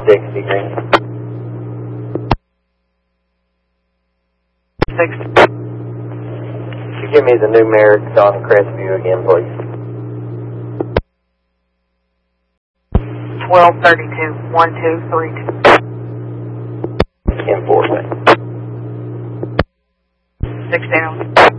60 green. 60. Could you give me the numerics on Crestview again, please? 1232, 1232. 10-4, 6 down.